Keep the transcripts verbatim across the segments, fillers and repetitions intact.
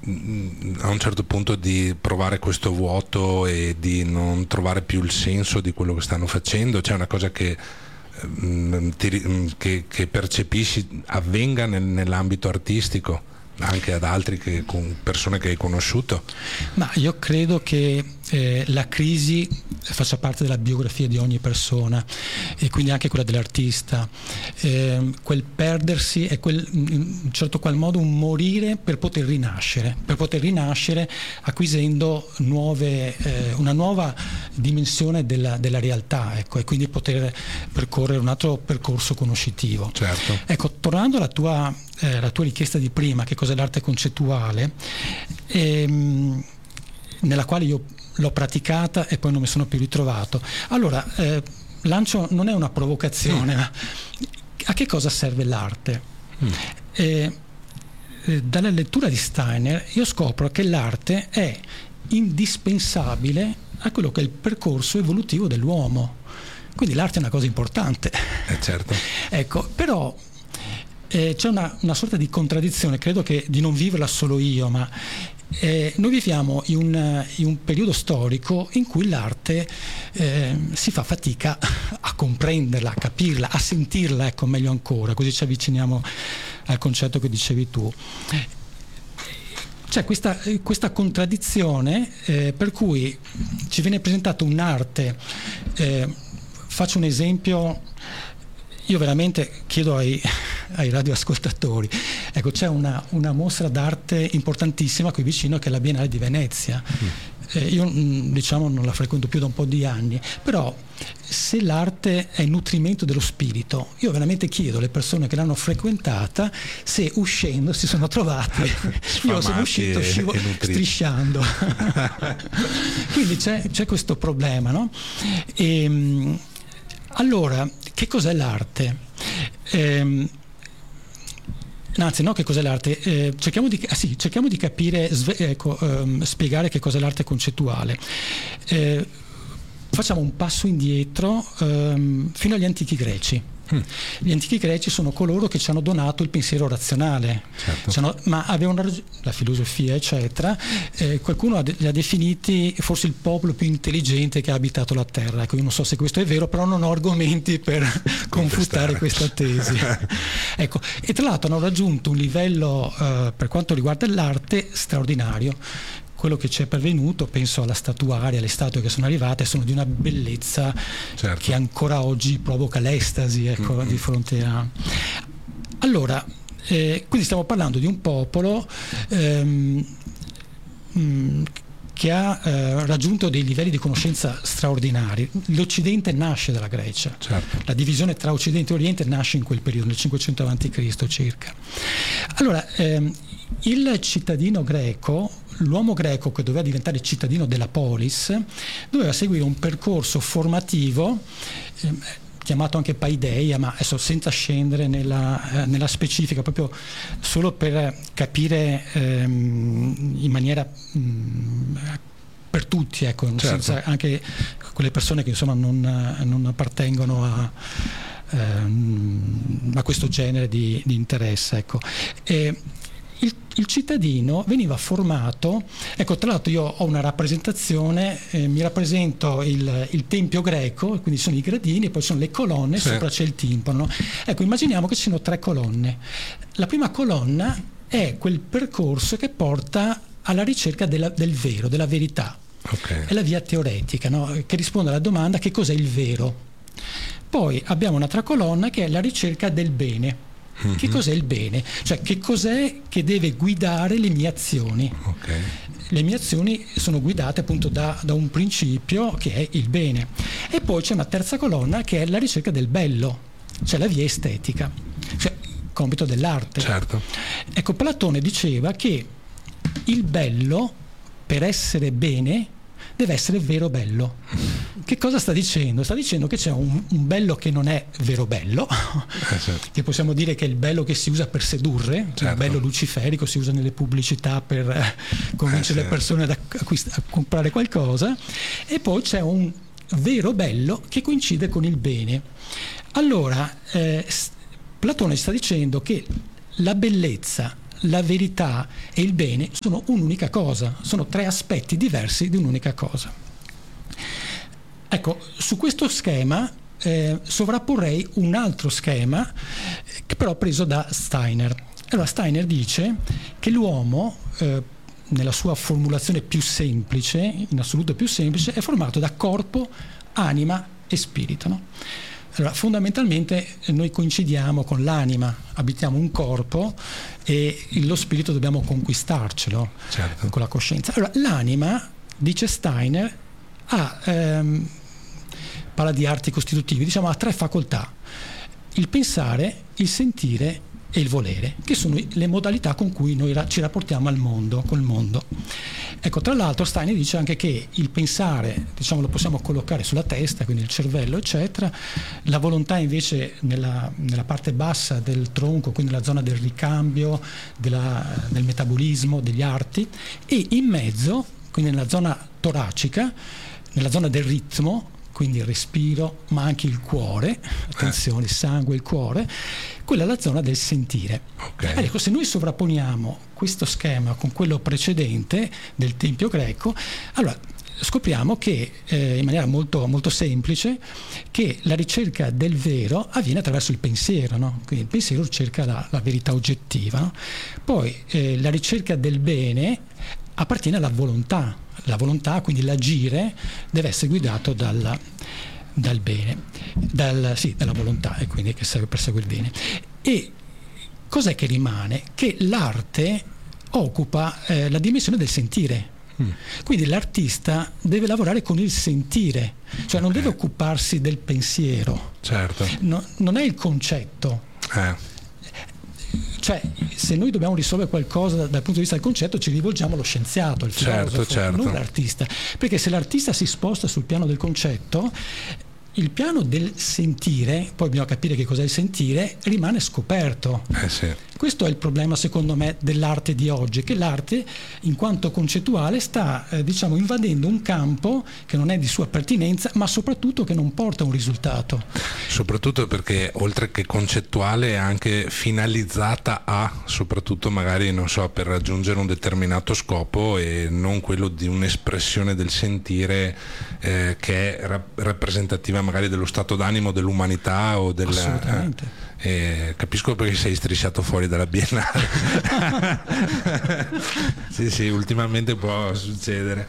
a un certo punto di provare questo vuoto e di non trovare più il senso di quello che stanno facendo? C'è una cosa che, ti, che, che percepisci avvenga nel, nell'ambito artistico, anche ad altri che, con persone che hai conosciuto? Ma io credo che eh, la crisi faccia parte della biografia di ogni persona, e quindi anche quella dell'artista. Eh, quel perdersi è quel, in un certo qual modo un morire per poter rinascere, per poter rinascere acquisendo nuove, eh, una nuova dimensione della, della realtà, ecco, e quindi poter percorrere un altro percorso conoscitivo. Certo. Ecco, tornando alla tua, eh, la tua richiesta di prima, che cos'è l'arte concettuale, ehm, nella quale io l'ho praticata e poi non mi sono più ritrovato. Allora, eh, lancio, non è una provocazione, mm. ma a che cosa serve l'arte? Mm. Eh, eh, dalla lettura di Steiner io scopro che l'arte è indispensabile a quello che è il percorso evolutivo dell'uomo. Quindi l'arte è una cosa importante. Eh, certo. Ecco, però eh, c'è una, una sorta di contraddizione, credo che di non viverla solo io, ma Eh, noi viviamo in un, in un periodo storico in cui l'arte eh, si fa fatica a comprenderla, a capirla, a sentirla, ecco, meglio ancora, così ci avviciniamo al concetto che dicevi tu. C'è questa, questa contraddizione eh, per cui ci viene presentata un'arte, eh, faccio un esempio, io veramente chiedo ai, ai radioascoltatori, ecco, c'è una, una mostra d'arte importantissima qui vicino che è la Biennale di Venezia. Mm. Eh, io diciamo non la frequento più da un po' di anni, però se l'arte è nutrimento dello spirito, io veramente chiedo alle persone che l'hanno frequentata se uscendo si sono trovate io sono uscito scivo- strisciando quindi c'è, c'è questo problema, no? E, allora, che cos'è l'arte? Eh, anzi, no, che cos'è l'arte? Eh, cerchiamo, di, ah, sì, cerchiamo di capire, sve, ecco, ehm, spiegare che cos'è l'arte concettuale. Eh, facciamo un passo indietro ehm, fino agli antichi greci. Mm. Gli antichi greci sono coloro che ci hanno donato il pensiero razionale, certo. hanno, ma avevano la filosofia, eccetera. Eh, qualcuno ha de- li ha definiti forse il popolo più intelligente che ha abitato la terra. Ecco, io non so se questo è vero, però non ho argomenti per confutare questa tesi. Ecco, e tra l'altro hanno raggiunto un livello eh, per quanto riguarda l'arte straordinario. Quello che ci è pervenuto, penso alla statuaria, alle statue che sono arrivate, sono di una bellezza, certo, che ancora oggi provoca l'estasi, ecco, mm-hmm. di fronte a... Allora, eh, quindi stiamo parlando di un popolo ehm, mh, che ha eh, raggiunto dei livelli di conoscenza straordinari. L'Occidente nasce dalla Grecia, certo. La divisione tra Occidente e Oriente nasce in quel periodo, nel cinquecento avanti Cristo circa. Allora, ehm, il cittadino greco, l'uomo greco che doveva diventare cittadino della polis, doveva seguire un percorso formativo eh, chiamato anche paideia, ma adesso senza scendere nella, eh, nella specifica, proprio solo per capire ehm, in maniera mh, per tutti, ecco, certo. senza, anche quelle persone che insomma non, non appartengono a, ehm, a questo genere di, di interesse, ecco. E, Il, il cittadino veniva formato, ecco, tra l'altro io ho una rappresentazione, eh, mi rappresento il, il tempio greco, quindi sono i gradini, poi sono le colonne, sì. Sopra c'è il timpano. Ecco, immaginiamo che ci siano tre colonne. La prima colonna è quel percorso che porta alla ricerca della, del vero, della verità. Okay. È la via teoretica, no? Che risponde alla domanda che cos'è il vero. Poi abbiamo un'altra colonna che è la ricerca del bene. Mm-hmm. Che cos'è il bene? Cioè, che cos'è che deve guidare le mie azioni? Okay. Le mie azioni sono guidate appunto da, da un principio che è il bene. E poi c'è una terza colonna che è la ricerca del bello, cioè la via estetica, cioè compito dell'arte. Certo. Ecco, Platone diceva che il bello, per essere bene, deve essere vero bello. Che cosa sta dicendo? Sta dicendo che c'è un, un bello che non è vero bello, eh, certo. che possiamo dire che è il bello che si usa per sedurre, certo. Il bello luciferico si usa nelle pubblicità per eh, convincere eh, le persone ad acquist- a comprare qualcosa, e poi c'è un vero bello che coincide con il bene. Allora, eh, Platone sta dicendo che la bellezza, la verità e il bene sono un'unica cosa, sono tre aspetti diversi di un'unica cosa. Ecco, su questo schema eh, sovrapporrei un altro schema eh, che però preso da Steiner. Allora Steiner dice che l'uomo, eh, nella sua formulazione più semplice, in assoluto più semplice, è formato da corpo, anima e spirito, no? Allora, fondamentalmente noi coincidiamo con l'anima, abitiamo un corpo e lo spirito dobbiamo conquistarcelo, certo, con la coscienza. Allora, l'anima, dice Steiner, ha, ehm, parla di arti costitutivi, diciamo ha tre facoltà: il pensare, il sentire e il volere, che sono le modalità con cui noi ra- ci rapportiamo al mondo, col mondo. Ecco, tra l'altro Steiner dice anche che il pensare, diciamo, lo possiamo collocare sulla testa, quindi il cervello, eccetera, la volontà invece nella, nella parte bassa del tronco, quindi nella zona del ricambio, della, del metabolismo, degli arti, e in mezzo, quindi nella zona toracica, nella zona del ritmo, quindi il respiro, ma anche il cuore, attenzione, il sangue, il cuore, quella è la zona del sentire. Okay. Ecco, se noi sovrapponiamo questo schema con quello precedente del Tempio greco, allora scopriamo che eh, in maniera molto, molto semplice che la ricerca del vero avviene attraverso il pensiero, no? Quindi il pensiero cerca la, la verità oggettiva, no? Poi eh, la ricerca del bene appartiene alla volontà. La volontà, quindi l'agire, deve essere guidato dal, dal bene, dal, sì, dalla volontà, e quindi che serve per seguire il bene. E cos'è che rimane? Che l'arte occupa eh, la dimensione del sentire. Mm. Quindi l'artista deve lavorare con il sentire, cioè non okay. deve occuparsi del pensiero. Certo. No, non è il concetto. Eh. Cioè, se noi dobbiamo risolvere qualcosa dal punto di vista del concetto, ci rivolgiamo allo scienziato, al filosofo, certo, certo. non all'artista, perché se l'artista si sposta sul piano del concetto, il piano del sentire, poi bisogna capire che cos'è il sentire, rimane scoperto. Eh sì. Questo è il problema, secondo me, dell'arte di oggi, che l'arte, in quanto concettuale, sta eh, diciamo invadendo un campo che non è di sua pertinenza, ma soprattutto che non porta a un risultato. Soprattutto perché oltre che concettuale è anche finalizzata a, soprattutto magari, non so, per raggiungere un determinato scopo e non quello di un'espressione del sentire eh, che è rap- rappresentativa magari dello stato d'animo dell'umanità o del... Assolutamente. Eh, Eh, capisco perché sei strisciato fuori dalla Biennale. sì sì, ultimamente può succedere.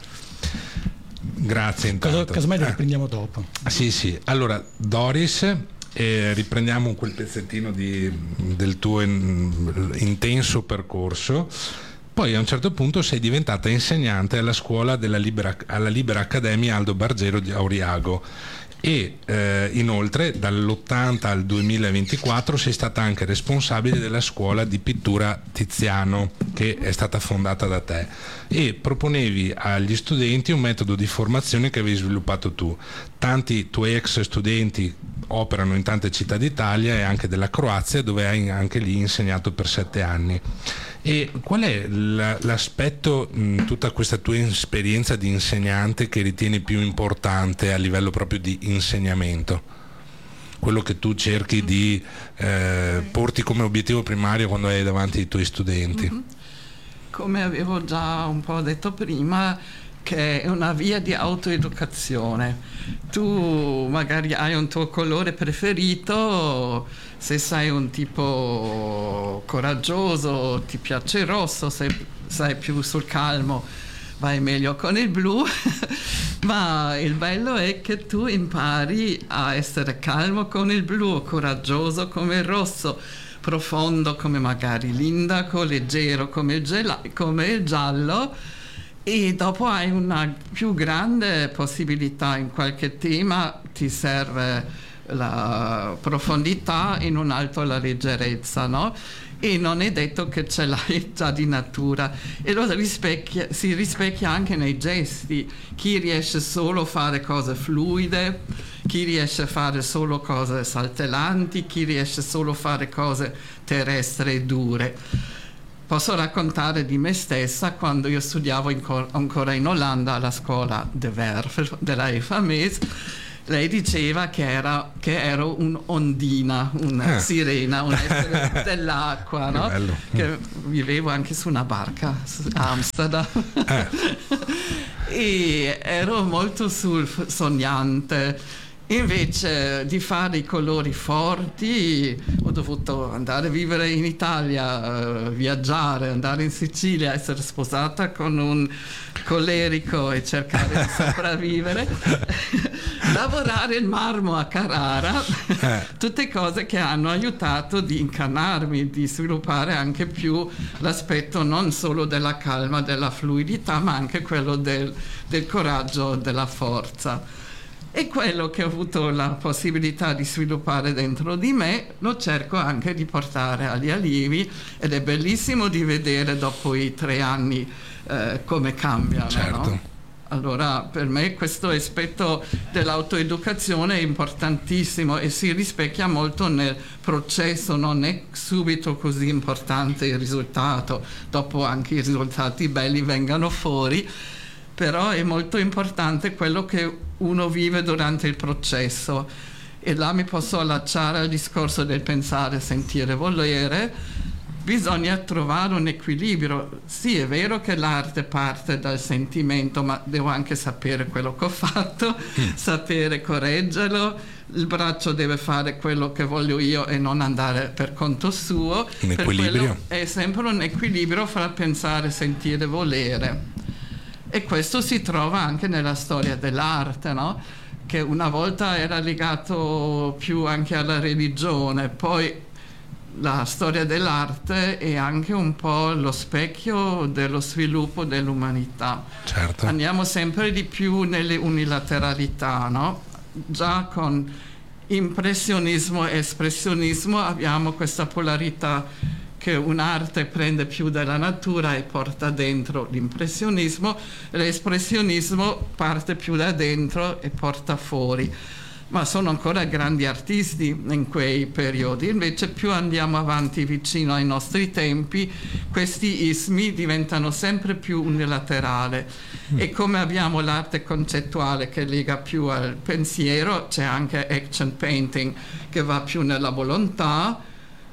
Grazie intanto. Caso, casomai lo riprendiamo dopo. Sì sì, allora Doris, eh, riprendiamo quel pezzettino di, del tuo in, intenso percorso. Poi a un certo punto sei diventata insegnante alla scuola della Libera, alla Libera Accademia Aldo Bargero di Auriago. E eh, inoltre dall'ottanta al duemilaventiquattro sei stata anche responsabile della scuola di pittura Tiziano, che è stata fondata da te, e proponevi agli studenti un metodo di formazione che avevi sviluppato tu. Tanti tuoi ex studenti operano in tante città d'Italia e anche della Croazia, dove hai anche lì insegnato per sette anni. E qual è l'aspetto, in tutta questa tua esperienza di insegnante, che ritieni più importante a livello proprio di insegnamento? Quello che tu cerchi di eh, porti come obiettivo primario quando hai davanti i tuoi studenti? Mm-hmm. Come avevo già un po' detto prima, che è una via di autoeducazione. Tu magari hai un tuo colore preferito, se sei un tipo coraggioso ti piace il rosso, se sei più sul calmo vai meglio con il blu, ma il bello è che tu impari a essere calmo con il blu, coraggioso come il rosso, profondo come magari l'indaco, leggero come il, gela- come il giallo, e dopo hai una più grande possibilità in qualche tema, ti serve la profondità, in un altro la leggerezza, no? E non è detto che ce l'hai già di natura, e lo rispecchia, si rispecchia anche nei gesti. Chi riesce solo a fare cose fluide, chi riesce a fare solo cose saltellanti, chi riesce solo a fare cose terrestri e dure. Posso raccontare di me stessa quando io studiavo in cor- ancora in Olanda alla scuola De Werf della E F A M E S. lei diceva che, era, che ero un'ondina, una eh. sirena, un essere dell'acqua, no? Che bello. Che vivevo anche su una barca a Amsterdam. Eh. E ero molto sul sognante. Invece di fare i colori forti ho dovuto andare a vivere in Italia, uh, viaggiare, andare in Sicilia, essere sposata con un collerico e cercare di sopravvivere, lavorare il marmo a Carrara, eh. tutte cose che hanno aiutato di incarnarmi, di sviluppare anche più l'aspetto non solo della calma, della fluidità, ma anche quello del, del coraggio, della forza. E quello che ho avuto la possibilità di sviluppare dentro di me lo cerco anche di portare agli allievi, ed è bellissimo di vedere dopo i tre anni eh, come cambiano. Certo. No? Allora per me questo aspetto dell'autoeducazione è importantissimo e si rispecchia molto nel processo, non è subito così importante il risultato, dopo anche i risultati belli vengano fuori, però è molto importante quello che uno vive durante il processo. E là mi posso allacciare al discorso del pensare, sentire, volere. Bisogna trovare un equilibrio. Sì, è vero che l'arte parte dal sentimento, ma devo anche sapere quello che ho fatto, mm. sapere correggerlo. Il braccio deve fare quello che voglio io e non andare per conto suo. Un equilibrio. È sempre un equilibrio fra pensare, sentire, volere. E questo si trova anche nella storia dell'arte, no? Che una volta era legato più anche alla religione, poi la storia dell'arte è anche un po' lo specchio dello sviluppo dell'umanità. Certo. Andiamo sempre di più nelle unilateralità, no? Già con impressionismo e espressionismo abbiamo questa polarità che un'arte prende più dalla natura e porta dentro l'impressionismo, l'espressionismo parte più da dentro e porta fuori. Ma sono ancora grandi artisti in quei periodi. Invece più andiamo avanti vicino ai nostri tempi, questi ismi diventano sempre più unilaterali. Mm. E come abbiamo l'arte concettuale che lega più al pensiero, c'è anche action painting che va più nella volontà.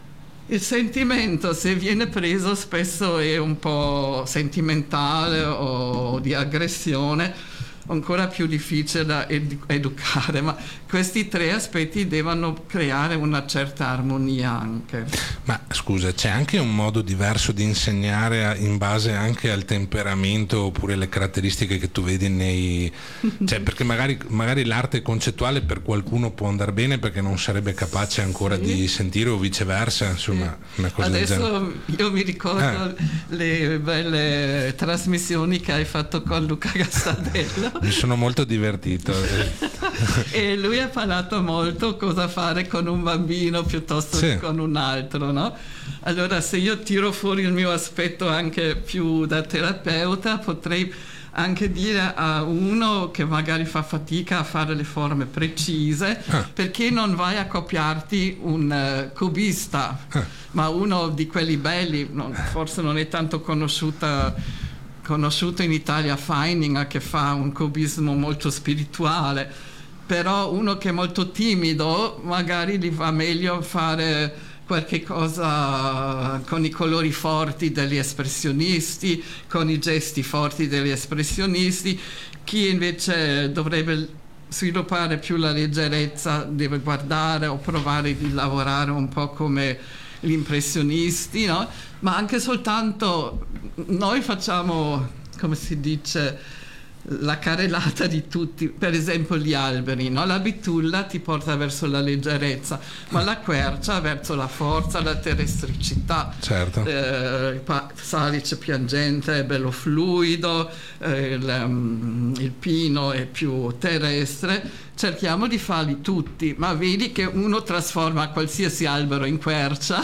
Il sentimento, se viene preso, spesso è un po' sentimentale o di aggressione, ancora più difficile da edu- educare, ma questi tre aspetti devono creare una certa armonia anche. Ma scusa, c'è anche un modo diverso di insegnare a, in base anche al temperamento oppure le caratteristiche che tu vedi nei... cioè perché magari, magari l'arte concettuale per qualcuno può andare bene perché non sarebbe capace ancora sì. di sentire o viceversa, insomma sì. una cosa Adesso del genere. Io mi ricordo eh. le belle trasmissioni che hai fatto con Luca Gassadello. Mi sono molto divertito. E lui ha parlato molto cosa fare con un bambino piuttosto sì. che con un altro, no? Allora se io tiro fuori il mio aspetto anche più da terapeuta, potrei anche dire a uno che magari fa fatica a fare le forme precise, ah. perché non vai a copiarti un uh, cubista, ah. ma uno di quelli belli, non, forse non è tanto conosciuta conosciuto in Italia, Feininger, che fa un cubismo molto spirituale, però uno che è molto timido magari gli va meglio fare qualche cosa con i colori forti degli espressionisti, con i gesti forti degli espressionisti. Chi invece dovrebbe sviluppare più la leggerezza deve guardare o provare di lavorare un po' come gli impressionisti, no? Ma anche soltanto noi facciamo, come si dice, la carrellata di tutti, per esempio gli alberi, no? La bitulla ti porta verso la leggerezza, ma la quercia verso la forza, la terrestricità. Certo. Eh, il salice piangente è bello fluido, eh, il, um, il pino è più terrestre. Cerchiamo di farli tutti, ma vedi che uno trasforma qualsiasi albero in quercia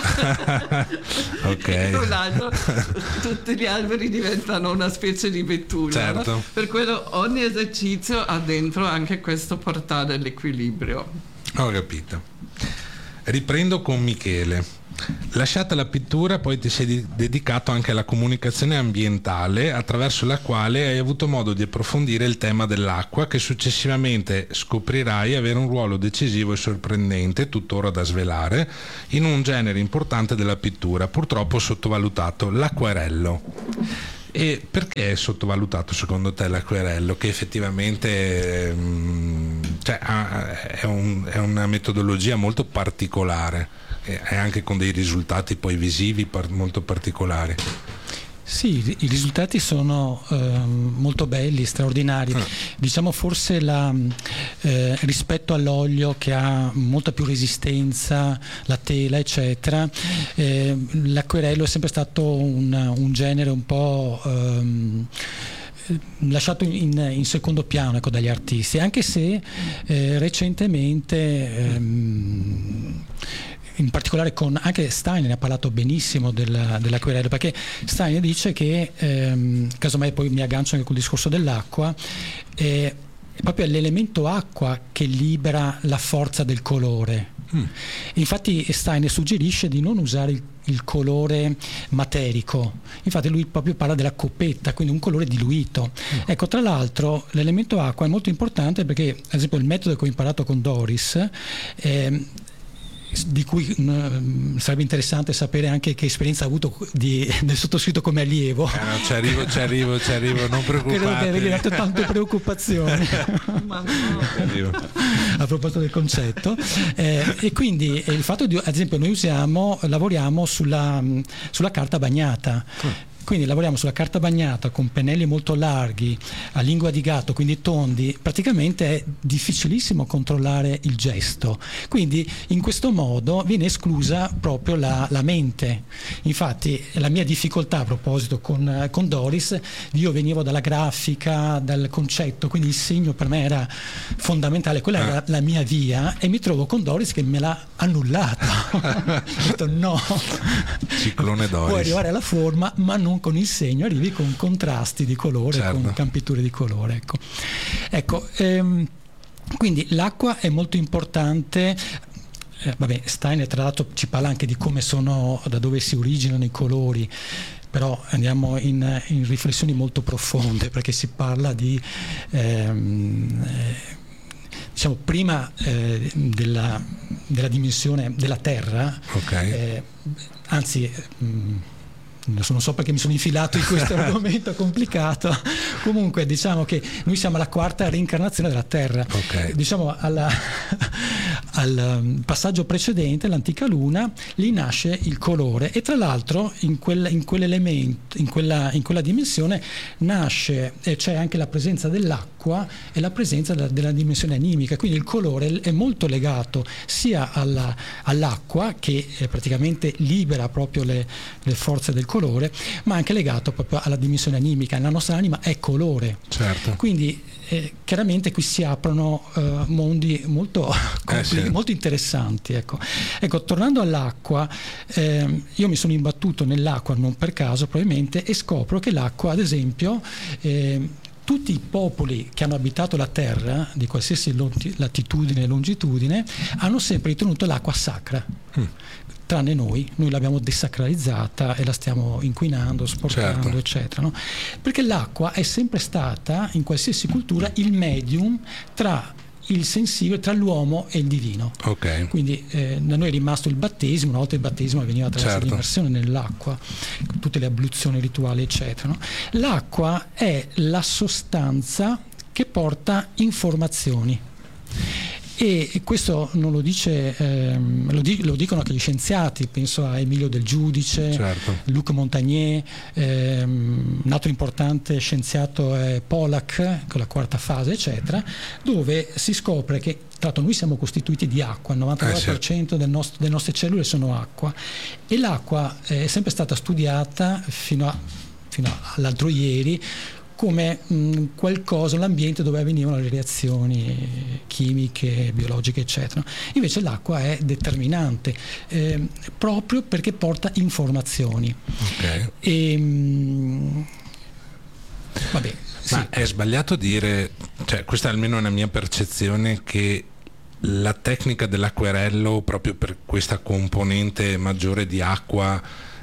ok. e un altro, tutti gli alberi diventano una specie di betulla, certo. no? Per quello ogni esercizio ha dentro anche questo portare l'equilibrio. Ho capito. Riprendo con Michele. Lasciata la pittura, poi ti sei di- dedicato anche alla comunicazione ambientale, attraverso la quale hai avuto modo di approfondire il tema dell'acqua, che successivamente scoprirai avere un ruolo decisivo e sorprendente, tuttora da svelare, in un genere importante della pittura, purtroppo sottovalutato, l'acquerello. E perché è sottovalutato secondo te l'acquerello, che effettivamente mm, cioè, ha- è, un- è una metodologia molto particolare e anche con dei risultati poi visivi par- molto particolari? Sì, i risultati sono ehm, molto belli, straordinari. Ah. Diciamo forse la, eh, rispetto all'olio, che ha molta più resistenza, la tela eccetera, eh, l'acquerello è sempre stato un, un genere un po' ehm, lasciato in, in secondo piano, ecco, dagli artisti, anche se eh, recentemente ehm, in particolare con anche Steiner ne ha parlato benissimo della, dell'acquerello, perché Steiner dice che ehm, casomai poi mi aggancio anche col discorso dell'acqua, eh, è proprio l'elemento acqua che libera la forza del colore. Mm. Infatti Steiner suggerisce di non usare il, il colore materico, infatti lui proprio parla della coppetta, quindi un colore diluito. Mm. Ecco, tra l'altro l'elemento acqua è molto importante perché, ad esempio, il metodo che ho imparato con Doris, eh, di cui mh, sarebbe interessante sapere anche che esperienza ha avuto di, del sottoscritto come allievo. Eh no, ci arrivo, ci arrivo, ci arrivo, non preoccupate. Credo che abbia dato tante preoccupazioni. Ma no. A proposito del concetto, eh, e quindi eh, il fatto di, ad esempio, noi usiamo, lavoriamo sulla, sulla carta bagnata. Mm. Quindi lavoriamo sulla carta bagnata con pennelli molto larghi, a lingua di gatto, quindi tondi. Praticamente è difficilissimo controllare il gesto, quindi in questo modo viene esclusa proprio la, la mente. Infatti la mia difficoltà, a proposito, con, con Doris, io venivo dalla grafica, dal concetto, quindi il segno per me era fondamentale, quella era la mia via, e mi trovo con Doris che me l'ha annullato. Ho detto no, Ciclone Doris. puoi arrivare alla forma ma non con il segno, arrivi con contrasti di colore, certo, con campiture di colore, ecco, ecco ehm, quindi l'acqua è molto importante. Eh, vabbè, Steiner tra l'altro ci parla anche di come sono, da dove si originano i colori, però andiamo in, in riflessioni molto profonde, perché si parla di ehm, eh, diciamo prima eh, della, della dimensione della Terra, okay. eh, anzi mh, non so perché mi sono infilato in questo argomento complicato. Comunque diciamo che noi siamo alla quarta reincarnazione della Terra. Okay. Diciamo alla, al passaggio precedente, l'antica Luna, lì nasce il colore, e tra l'altro in, quel, in quell'elemento, in quella, in quella dimensione nasce, eh, c'è anche la presenza dell'acqua e la presenza della, della dimensione animica, quindi il colore è molto legato sia alla, all'acqua, che eh, praticamente libera proprio le, le forze del colore, ma anche legato proprio alla dimensione animica. La nostra anima è colore, certo. Quindi eh, chiaramente qui si aprono eh, mondi molto, eh, sì. molto interessanti, ecco. Ecco, tornando all'acqua, eh, io mi sono imbattuto nell'acqua non per caso probabilmente, e scopro che l'acqua, ad esempio, eh, tutti i popoli che hanno abitato la terra di qualsiasi latitudine e longitudine hanno sempre ritenuto l'acqua sacra. Mm. Tranne noi, noi l'abbiamo desacralizzata e la stiamo inquinando, sporcando, certo, eccetera, no? Perché l'acqua è sempre stata, in qualsiasi cultura, il medium tra il sensibile, tra l'uomo e il divino. Okay. Quindi eh, da noi è rimasto il battesimo. Una volta il battesimo avveniva attraverso, certo, l'immersione nell'acqua, tutte le abluzioni rituali, eccetera, no? L'acqua è la sostanza che porta informazioni. E questo non lo dice, ehm, lo, di, lo dicono anche gli scienziati, penso a Emilio Del Giudice, certo, Luc Montagnier, ehm, un altro importante scienziato è Pollack con la quarta fase, eccetera, dove si scopre che tra l'altro noi siamo costituiti di acqua, il novantanove per cento eh, sì. del nostro, delle nostre cellule sono acqua, e l'acqua è sempre stata studiata fino, a, fino all'altro ieri come mh, qualcosa, l'ambiente dove avvenivano le reazioni chimiche, biologiche, eccetera. Invece l'acqua è determinante, eh, proprio perché porta informazioni. Okay. E, mh, vabbè, ma sì. È sbagliato dire, cioè questa almeno è una mia percezione, che la tecnica dell'acquerello, proprio per questa componente maggiore di acqua,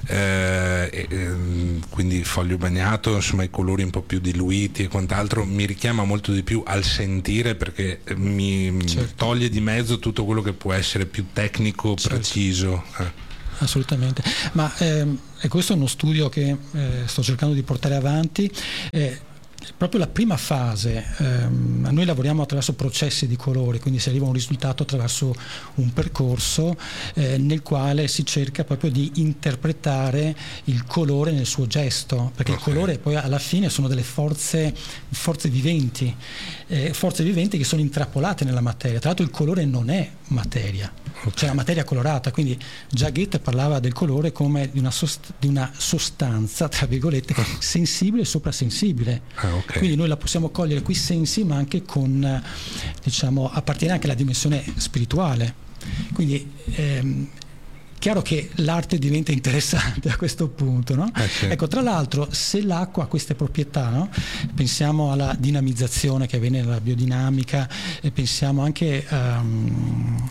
eh, eh, quindi foglio bagnato, insomma i colori un po' più diluiti e quant'altro, mi richiama molto di più al sentire, perché mi certo. toglie di mezzo tutto quello che può essere più tecnico, certo. preciso. Eh. Assolutamente, ma ehm, e questo è uno studio che eh, sto cercando di portare avanti. Eh, proprio la prima fase, ehm, noi lavoriamo attraverso processi di colore, quindi si arriva a un risultato attraverso un percorso eh, nel quale si cerca proprio di interpretare il colore nel suo gesto, perché okay. il colore poi alla fine sono delle forze, forze viventi, eh, forze viventi che sono intrappolate nella materia. Tra l'altro il colore non è materia, okay. cioè la materia colorata, quindi già Goethe parlava del colore come di una, sost- di una sostanza, tra virgolette, sensibile e soprasensibile. Ah, okay. Quindi noi la possiamo cogliere qui sensi, ma anche con, diciamo, appartiene anche alla dimensione spirituale. Quindi ehm, chiaro che l'arte diventa interessante a questo punto, no? Eh sì. Ecco, tra l'altro, se l'acqua ha queste proprietà, no? Pensiamo alla dinamizzazione che avviene nella biodinamica, e pensiamo anche um,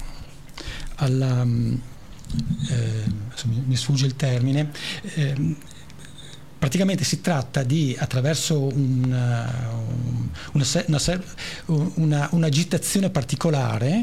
alla um, eh, mi, mi sfugge il termine. Eh, Praticamente si tratta di, attraverso una, una, una, una, un'agitazione particolare,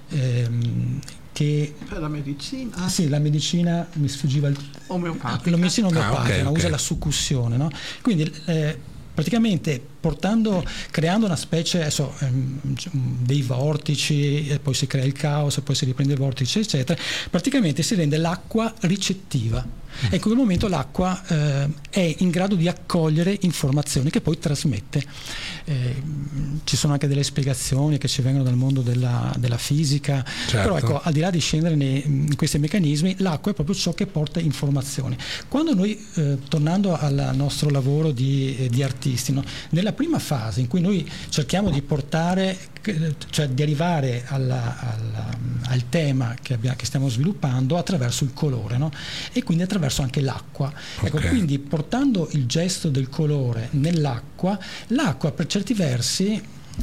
ehm, che per la medicina? Sì, la medicina mi sfuggiva il omeopatica. La medicina omeopatica, ah, okay, okay. usa la succussione, no? Quindi eh, praticamente portando, creando una specie adesso, ehm, dei vortici, e poi si crea il caos, e poi si riprende il vortice, eccetera. Praticamente si rende l'acqua ricettiva. E in quel momento l'acqua eh, è in grado di accogliere informazioni che poi trasmette. Eh, ci sono anche delle spiegazioni che ci vengono dal mondo della, della fisica, certo. Però ecco, al di là di scendere nei, in questi meccanismi, l'acqua è proprio ciò che porta informazioni. Quando noi, eh, tornando al nostro lavoro di, eh, di artisti, no? Nella prima fase in cui noi cerchiamo di portare, cioè di arrivare alla, alla, al tema che, abbiamo, che stiamo sviluppando attraverso il colore, no? E quindi attraverso anche l'acqua. Okay. Ecco, quindi portando il gesto del colore nell'acqua, l'acqua per certi versi,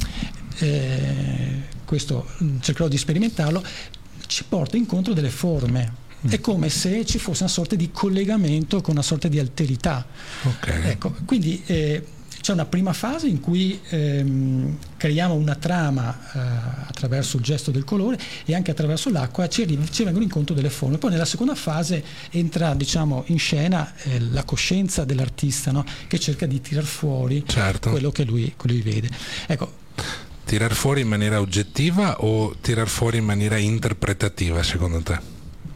eh, questo cercherò di sperimentarlo, ci porta incontro delle forme. È come se ci fosse una sorta di collegamento con una sorta di alterità. Okay. Ecco, quindi eh, c'è una prima fase in cui ehm, creiamo una trama eh, attraverso il gesto del colore, e anche attraverso l'acqua ci, arriva, ci vengono incontro delle forme. Poi nella seconda fase entra, diciamo, in scena eh, la coscienza dell'artista, no? Che cerca di tirar fuori, certo. quello che lui, che lui vede. Ecco. Tirar fuori in maniera oggettiva o tirar fuori in maniera interpretativa, secondo te?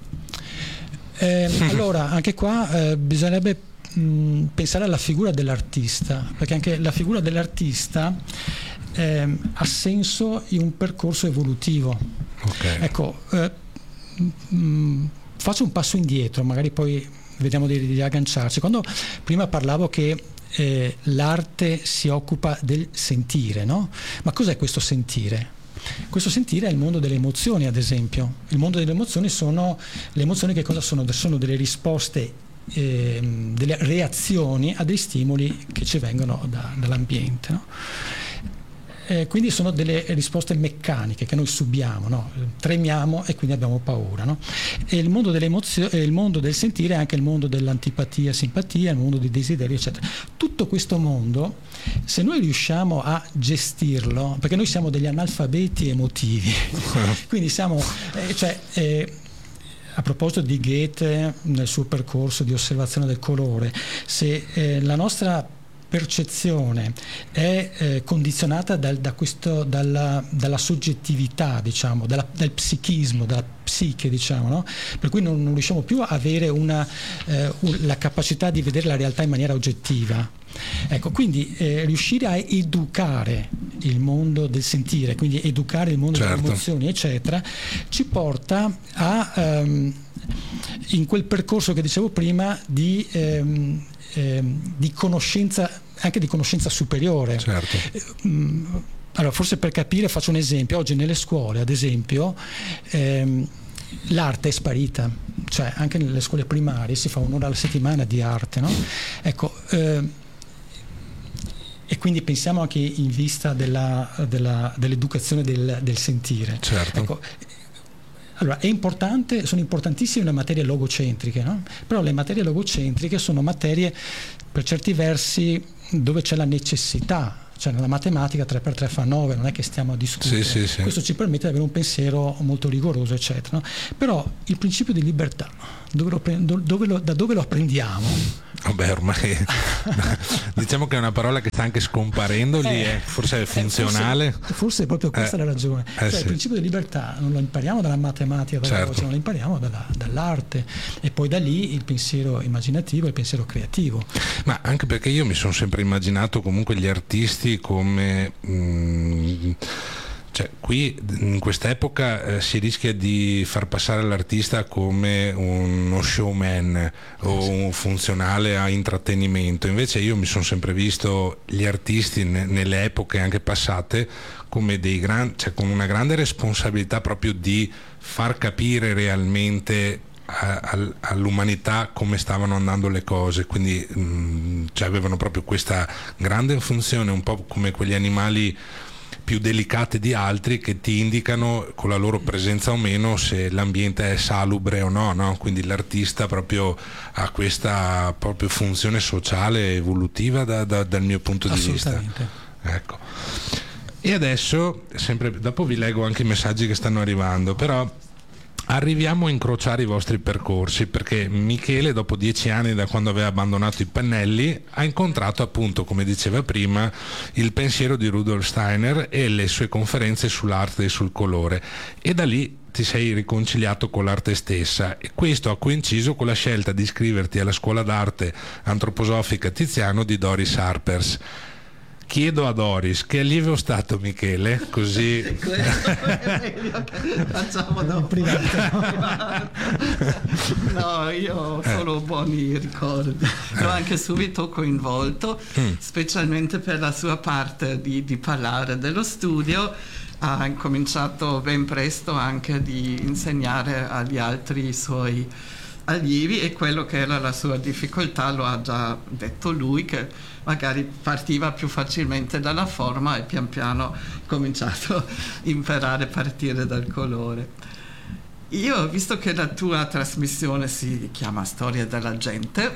Eh, allora, anche qua eh, bisognerebbe mh, pensare alla figura dell'artista, perché anche la figura dell'artista eh, ha senso in un percorso evolutivo. Okay. Ecco, eh, mh, faccio un passo indietro, magari poi vediamo di, di agganciarci. Quando prima parlavo che eh, l'arte si occupa del sentire, no? Ma cos'è questo sentire? Questo sentire è il mondo delle emozioni, ad esempio. Il mondo delle emozioni sono le emozioni, che cosa sono? Sono delle risposte, eh, delle reazioni a dei stimoli che ci vengono da, dall'ambiente, no? Eh, quindi sono delle risposte meccaniche che noi subiamo, no? Tremiamo e quindi abbiamo paura, no? E il mondo delle emozioni, il mondo del sentire è anche il mondo dell'antipatia, simpatia, il mondo dei desideri, eccetera. Tutto questo mondo, se noi riusciamo a gestirlo, perché noi siamo degli analfabeti emotivi, quindi siamo, eh, cioè, eh, a proposito di Goethe nel suo percorso di osservazione del colore, se eh, la nostra percezione è eh, condizionata dal, da questo, dalla, dalla soggettività, diciamo, dalla, dal psichismo, dalla psiche, diciamo, no? Per cui non, non riusciamo più a avere una, eh, un, la capacità di vedere la realtà in maniera oggettiva. Ecco, quindi eh, riuscire a educare il mondo del sentire, quindi educare il mondo certo. delle emozioni, eccetera, ci porta a um, in quel percorso che dicevo prima di um, um, di conoscenza, anche di conoscenza superiore. Certo. Um, allora, forse per capire faccio un esempio. Oggi nelle scuole, ad esempio, um, l'arte è sparita, cioè anche nelle scuole primarie si fa un'ora alla settimana di arte, no? Ecco, eh, e quindi pensiamo anche in vista della, della, dell'educazione del, del sentire. Certo. Ecco, allora, è importante, sono importantissime le materie logocentriche, no? Però le materie logocentriche sono materie per certi versi dove c'è la necessità, cioè nella matematica tre per tre fa nove, non è che stiamo a discutere. Sì, sì, sì. Questo ci permette di avere un pensiero molto rigoroso, eccetera, no? Però il principio di libertà, dove lo, dove lo, da dove lo apprendiamo? Vabbè, ormai diciamo che è una parola che sta anche scomparendo lì, Eh, eh, forse è eh, funzionale. Forse, forse è proprio questa Eh, la ragione. eh, Cioè, sì. il principio di libertà non lo impariamo dalla matematica, dalla Certo. voce, non lo impariamo dalla- dall'arte, e poi da lì il pensiero immaginativo e il pensiero creativo. Ma anche perché io mi sono sempre immaginato comunque gli artisti come mm, cioè qui in quest'epoca eh, si rischia di far passare l'artista come uno showman o un funzionale a intrattenimento, invece io mi sono sempre visto gli artisti ne- nelle epoche anche passate come dei gran, cioè con una grande responsabilità proprio di far capire realmente a- al- all'umanità come stavano andando le cose, quindi mh, cioè avevano proprio questa grande funzione, un po' come quegli animali più delicati di altri che ti indicano con la loro presenza o meno se l'ambiente è salubre o no, no? Quindi l'artista proprio ha questa proprio funzione sociale evolutiva da- da- dal mio punto di vista. Assolutamente. Ecco. E adesso, sempre, dopo vi leggo anche i messaggi che stanno arrivando, però arriviamo a incrociare i vostri percorsi, perché Michele, dopo dieci anni da quando aveva abbandonato i pennelli, ha incontrato appunto, come diceva prima, il pensiero di Rudolf Steiner e le sue conferenze sull'arte e sul colore, e da lì ti sei riconciliato con l'arte stessa, e questo ha coinciso con la scelta di iscriverti alla scuola d'arte antroposofica Tiziano di Doris Harpers. Chiedo a Doris che allievo è stato Michele, così Questo è meglio che facciamo dopo. Privato. No, io ho solo buoni ricordi. L'ho anche subito coinvolto, Mm. specialmente per la sua parte di, di parlare dello studio. Ha incominciato ben presto anche di insegnare agli altri suoi allievi, e quello che era la sua difficoltà lo ha già detto lui, che magari partiva più facilmente dalla forma e pian piano ha cominciato a imparare a partire dal colore. Io, visto che la tua trasmissione si chiama Storia della gente,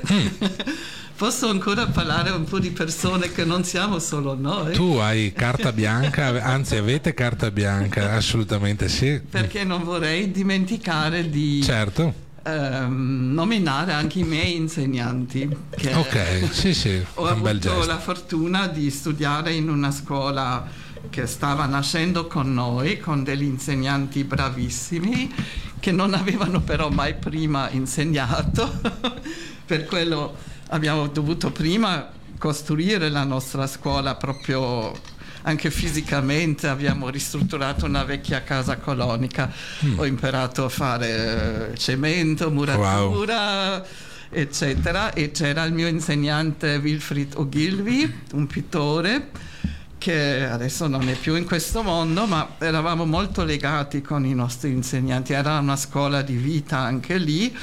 posso ancora parlare un po' di persone che non siamo solo noi? tu hai carta bianca, anzi avete carta bianca, assolutamente sì. Perché non vorrei dimenticare di Certo, ehm, nominare anche i miei insegnanti, che ok, sì sì, ho un bel avuto gesto. la fortuna di studiare in una scuola che stava nascendo con noi, con degli insegnanti bravissimi che non avevano però mai prima insegnato. Per quello abbiamo dovuto prima costruire la nostra scuola proprio anche fisicamente. Abbiamo ristrutturato una vecchia casa colonica, Mm. ho imparato a fare eh, cemento, muratura, eccetera, e c'era il mio insegnante Wilfried Ogilvy, un pittore che adesso non è più in questo mondo, ma eravamo molto legati con i nostri insegnanti, era una scuola di vita anche lì.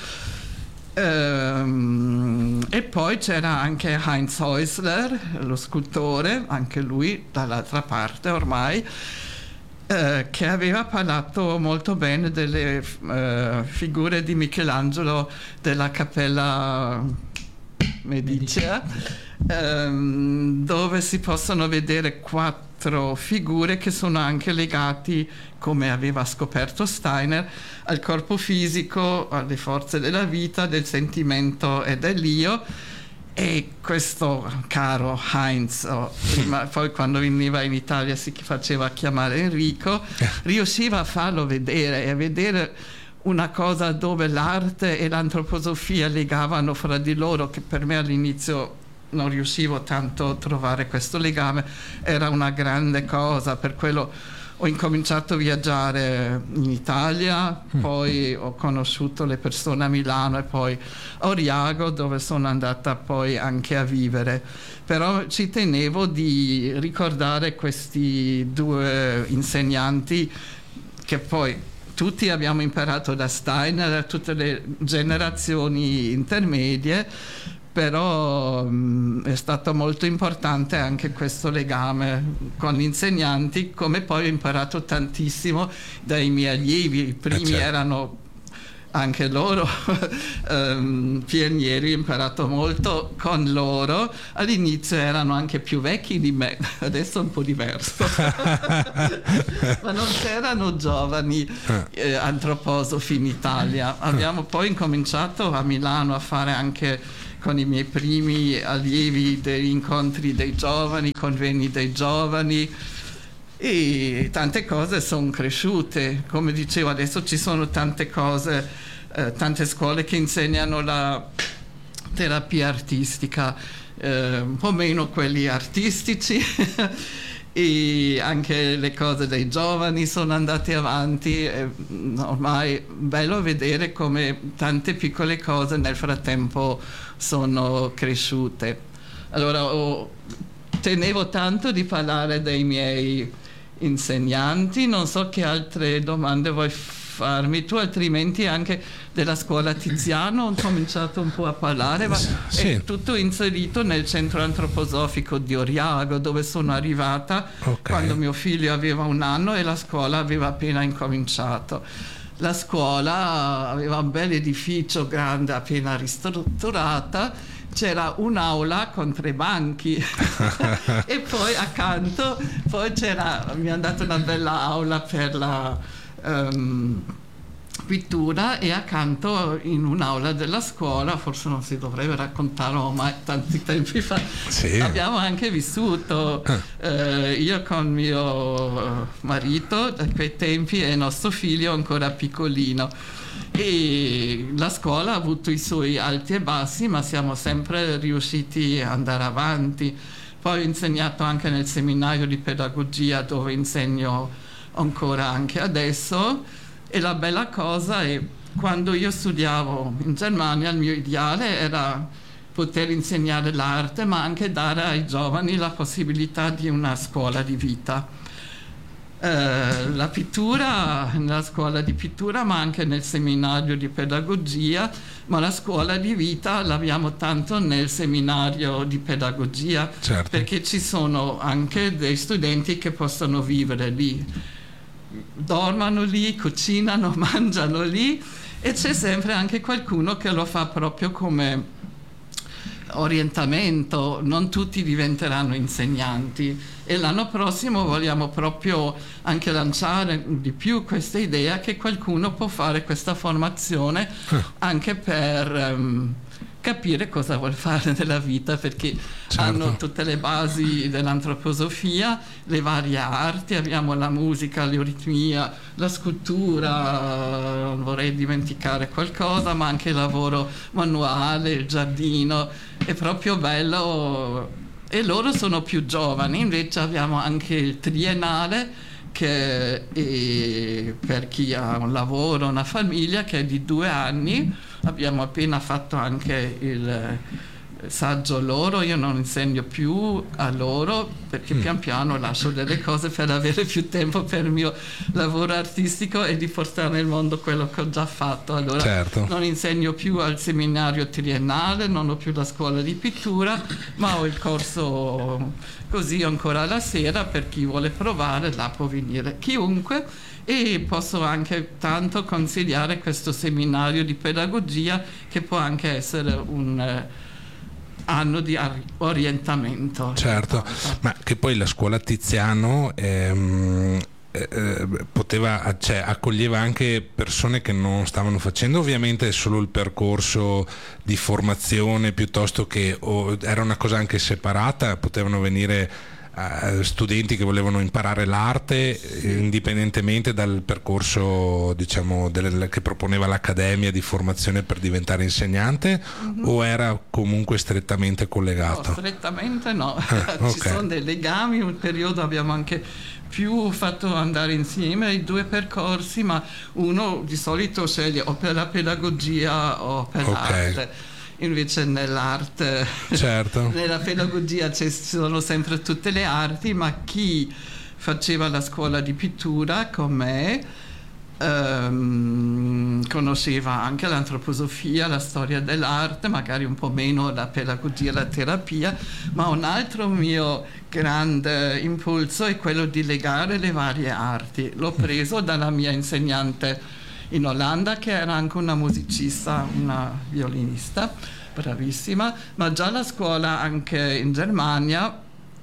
Ehm, e poi c'era anche Heinz Häusler, lo scultore, anche lui dall'altra parte ormai, eh, che aveva parlato molto bene delle eh, figure di Michelangelo della Cappella Medicea, ehm, dove si possono vedere quattro figure che sono anche legati, come aveva scoperto Steiner, al corpo fisico, alle forze della vita, del sentimento e dell'io. E questo caro Heinz, oh, prima, poi quando veniva in Italia si faceva chiamare Enrico, riusciva a farlo vedere e a vedere una cosa dove l'arte e l'antroposofia legavano fra di loro, che per me all'inizio non riuscivo tanto a trovare questo legame. Era una grande cosa, per quello ho incominciato a viaggiare in Italia, mm. poi ho conosciuto le persone a Milano e poi a Oriago, dove sono andata poi anche a vivere. Però ci tenevo di ricordare questi due insegnanti che poi tutti abbiamo imparato da Steiner, da tutte le generazioni intermedie, però mh, è stato molto importante anche questo legame con gli insegnanti, come poi ho imparato tantissimo dai miei allievi. I primi eh certo. erano anche loro um, pionieri, ho imparato molto con loro. All'inizio erano anche più vecchi di me, adesso è un po' diverso ma non c'erano giovani eh, antroposofi in Italia. Abbiamo poi incominciato a Milano a fare anche con i miei primi allievi degli incontri dei giovani, convegni dei giovani, e tante cose sono cresciute. Come dicevo, adesso ci sono tante cose, eh, tante scuole che insegnano la terapia artistica, eh, un po' meno quelli artistici e anche le cose dei giovani sono andate avanti. È ormai bello vedere come tante piccole cose nel frattempo sono cresciute. Allora oh, tenevo tanto di parlare dei miei insegnanti. Non so che altre domande vuoi farmi tu, altrimenti anche della scuola Tiziano ho cominciato un po' a parlare, ma sì. È tutto inserito nel centro antroposofico di Oriago, dove sono arrivata okay. quando mio figlio aveva un anno e la scuola aveva appena incominciato. La scuola aveva un bel edificio grande, appena ristrutturata, c'era un'aula con tre banchi e poi accanto poi c'era, mi hanno dato una bella aula per la um, pittura, e accanto in un'aula della scuola, forse non si dovrebbe raccontare ormai tanti tempi fa, sì. abbiamo anche vissuto ah. eh, io con mio marito da quei tempi e il nostro figlio ancora piccolino, e la scuola ha avuto i suoi alti e bassi, ma siamo sempre riusciti ad andare avanti. Poi ho insegnato anche nel seminario di pedagogia, dove insegno ancora anche adesso, e la bella cosa è, quando io studiavo in Germania, il mio ideale era poter insegnare l'arte, ma anche dare ai giovani la possibilità di una scuola di vita. Eh, la pittura nella scuola di pittura, ma anche nel seminario di pedagogia, ma la scuola di vita l'abbiamo tanto nel seminario di pedagogia, certo. perché ci sono anche dei studenti che possono vivere lì, dormono lì, cucinano, mangiano lì, e c'è sempre anche qualcuno che lo fa proprio come orientamento. Non tutti diventeranno insegnanti, e l'anno prossimo vogliamo proprio anche lanciare di più questa idea che qualcuno può fare questa formazione anche per um, capire cosa vuol fare nella vita, perché certo. hanno tutte le basi dell'antroposofia, le varie arti, abbiamo la musica, l'euritmia, la scultura, non vorrei dimenticare qualcosa, ma anche il lavoro manuale, il giardino. È proprio bello, e loro sono più giovani. Invece abbiamo anche il triennale, che è per chi ha un lavoro, una famiglia, che è di due anni. Abbiamo appena fatto anche il saggio loro. Io non insegno più a loro, perché pian piano lascio delle cose per avere più tempo per il mio lavoro artistico e di portare nel mondo quello che ho già fatto. Allora certo. non insegno più al seminario triennale, non ho più la scuola di pittura, ma ho il corso così ancora la sera, per chi vuole provare là può venire chiunque. E posso anche tanto consigliare questo seminario di pedagogia, che può anche essere un eh, anno di orientamento. Certo, ma che poi la scuola Tiziano ehm, eh, poteva, cioè, accoglieva anche persone che non stavano facendo ovviamente solo il percorso di formazione, piuttosto che o era una cosa anche separata, potevano venire studenti che volevano imparare l'arte indipendentemente dal percorso, diciamo, del, che proponeva l'accademia di formazione per diventare insegnante, mm-hmm. o era comunque strettamente collegato? No, strettamente no, ah, ci okay. sono dei legami. Un periodo abbiamo anche più fatto andare insieme i due percorsi, ma uno di solito sceglie o per la pedagogia o per okay. l'arte. Invece nell'arte, certo. nella pedagogia ci sono sempre tutte le arti, ma chi faceva la scuola di pittura con me ehm, conosceva anche l'antroposofia, la storia dell'arte, magari un po' meno la pedagogia, la terapia, ma un altro mio grande impulso è quello di legare le varie arti. L'ho preso dalla mia insegnante in Olanda, che era anche una musicista, una violinista bravissima, ma già la scuola anche in Germania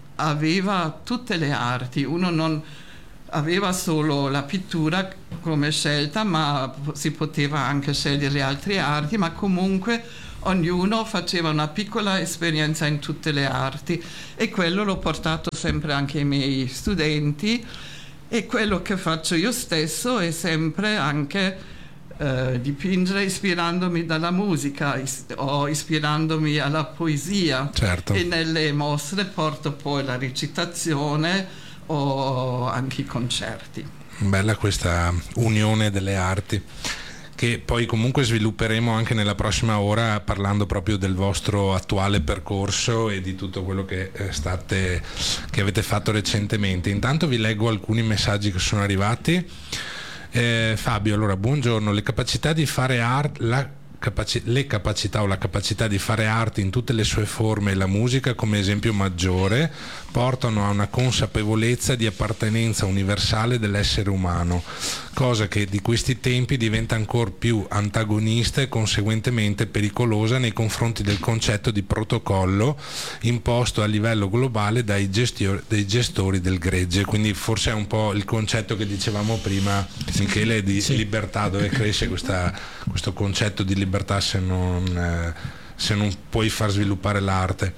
aveva tutte le arti. Uno non aveva solo la pittura come scelta, ma si poteva anche scegliere altre arti, ma comunque ognuno faceva una piccola esperienza in tutte le arti, e quello l'ho portato sempre anche ai miei studenti, e quello che faccio io stesso è sempre anche eh, dipingere ispirandomi dalla musica is- o ispirandomi alla poesia. Certo. E nelle mostre porto poi la recitazione o anche i concerti. Bella questa unione delle arti, che poi comunque svilupperemo anche nella prossima ora, parlando proprio del vostro attuale percorso e di tutto quello che state che avete fatto recentemente. Intanto vi leggo alcuni messaggi che sono arrivati. eh, Fabio, allora, buongiorno. Le capacità di fare arte la Capaci- le capacità o la capacità di fare arte in tutte le sue forme, e la musica come esempio maggiore, portano a una consapevolezza di appartenenza universale dell'essere umano, cosa che di questi tempi diventa ancora più antagonista e conseguentemente pericolosa nei confronti del concetto di protocollo imposto a livello globale dai, gestio- dai gestori del gregge. Quindi forse è un po' il concetto che dicevamo prima, Michele, di sì. libertà, dove cresce questa, questo concetto di libertà se non, eh, se non puoi far sviluppare l'arte.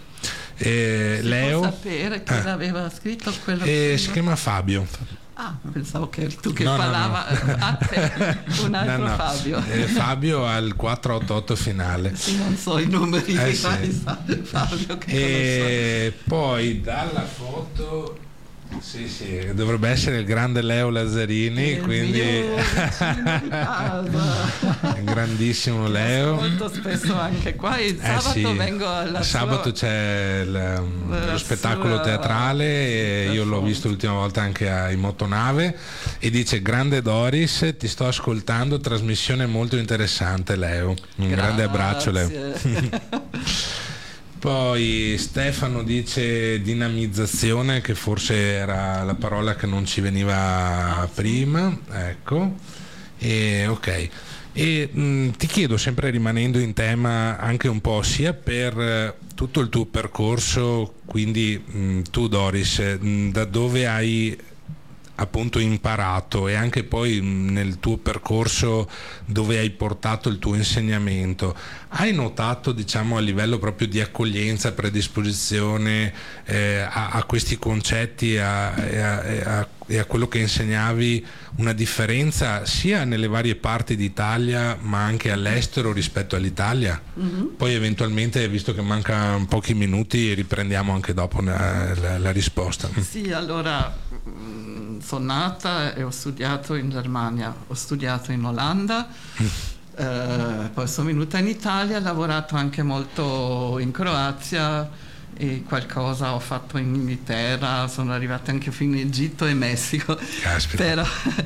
E si Leo può sapere chi eh, l'aveva scritto quello eh, che... si chiama Fabio. Ah, pensavo che eri tu che no, parlava no, no. a te, un altro no, no. Fabio. Eh, Fabio ha il quattro otto otto finale. Sì, non so i numeri eh, di sì. Fabio che e poi dalla foto sì sì dovrebbe essere il grande Leo Lazzarini, il quindi grandissimo Leo, molto spesso anche qua, il sabato eh sì. vengo alla sabato sua... c'è il, lo spettacolo sua... teatrale e io l'ho visto l'ultima volta anche in motonave, e dice: grande Doris, ti sto ascoltando, trasmissione molto interessante. Leo, un Grazie. Grande abbraccio Leo. Poi Stefano dice dinamizzazione, che forse era la parola che non ci veniva prima, ecco. E ok. E mh, ti chiedo, sempre rimanendo in tema anche un po', sia per eh, tutto il tuo percorso, quindi mh, tu Doris, mh, da dove hai appunto imparato, e anche poi mh, nel tuo percorso dove hai portato il tuo insegnamento, hai notato, diciamo, a livello proprio di accoglienza, predisposizione eh, a, a questi concetti a, e, a, e, a, e a quello che insegnavi, una differenza sia nelle varie parti d'Italia ma anche all'estero rispetto all'Italia? Mm-hmm. Poi eventualmente, visto che mancano pochi minuti, riprendiamo anche dopo la, la, la risposta. Sì, allora sono nata e ho studiato in Germania, ho studiato in Olanda, mm. eh, poi sono venuta in Italia, ho lavorato anche molto in Croazia e qualcosa ho fatto in Inghilterra, sono arrivata anche fino in Egitto e Messico. Caspita. Però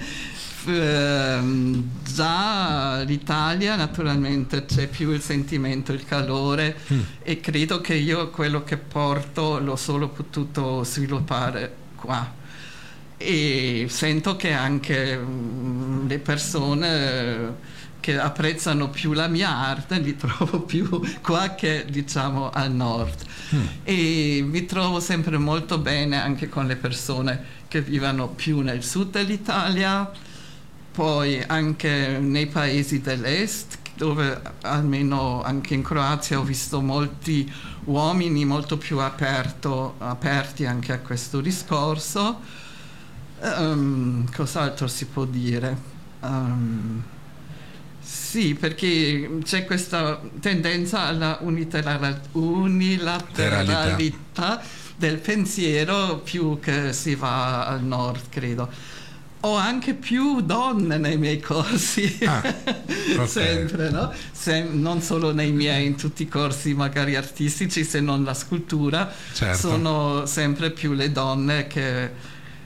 ehm, già l'Italia naturalmente c'è più il sentimento, il calore, mm. e credo che io quello che porto l'ho solo potuto sviluppare qua. E sento che anche mh, le persone che apprezzano più la mia arte li trovo più qua che, diciamo, al nord. Mm. E mi trovo sempre molto bene anche con le persone che vivono più nel sud dell'Italia, poi anche nei paesi dell'est, dove almeno anche in Croazia ho visto molti uomini molto più aperto, aperti anche a questo discorso. Um, cos'altro si può dire? Um, sì, perché c'è questa tendenza alla unilateral- unilateralità del pensiero più che si va al nord, credo. Ho anche più donne nei miei corsi, ah, okay. sempre, no? Sem- non solo nei miei, in tutti i corsi magari artistici, se non la scultura, certo. Sono sempre più le donne che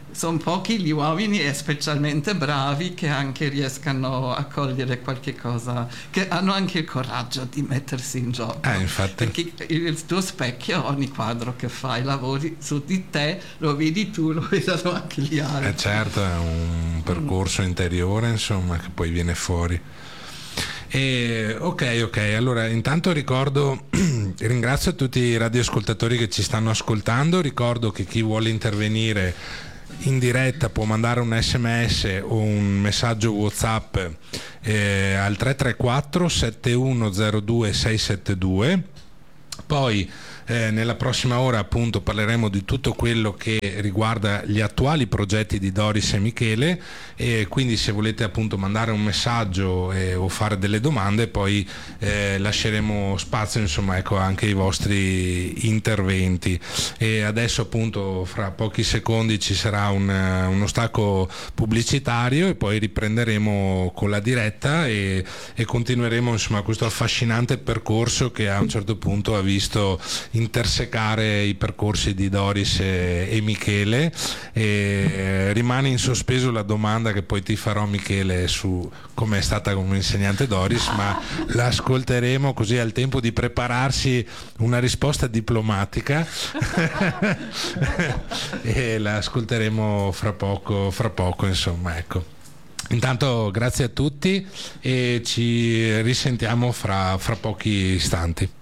sono pochi gli uomini, e specialmente bravi, che anche riescano a cogliere qualche cosa, che hanno anche il coraggio di mettersi in gioco. Eh, infatti. Perché il tuo specchio, ogni quadro che fai, lavori su di te, lo vedi tu, lo vedono anche gli altri. Eh certo, è un percorso interiore, insomma, che poi viene fuori. E, ok, ok, allora intanto ricordo, ringrazio tutti i radioascoltatori che ci stanno ascoltando, ricordo che chi vuole intervenire in diretta può mandare un sms o un messaggio WhatsApp eh, al tre tre quattro sette uno zero due sei sette due. Poi eh, nella prossima ora appunto parleremo di tutto quello che riguarda gli attuali progetti di Doris e Michele, e quindi se volete appunto mandare un messaggio eh, o fare delle domande, poi eh, lasceremo spazio, insomma, ecco, anche ai vostri interventi. E adesso appunto fra pochi secondi ci sarà un, uno stacco pubblicitario e poi riprenderemo con la diretta e, e continueremo, insomma, questo affascinante percorso che a un certo punto ha visto intersecare i percorsi di Doris e, e Michele, e rimane in sospeso la domanda che poi ti farò, Michele, su come è stata come insegnante Doris, ma l'ascolteremo così al tempo di prepararsi una risposta diplomatica e la ascolteremo fra poco, fra poco, insomma, ecco. Intanto grazie a tutti e ci risentiamo fra, fra pochi istanti.